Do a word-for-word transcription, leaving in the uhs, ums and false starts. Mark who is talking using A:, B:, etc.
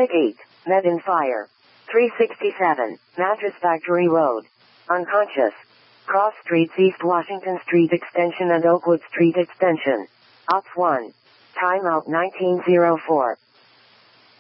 A: Medic eight, Med in Fire. three sixty-seven, Mattress Factory Road. Unconscious. Cross Streets, East Washington Street Extension and Oakwood Street Extension. Ops one. Timeout nineteen oh four.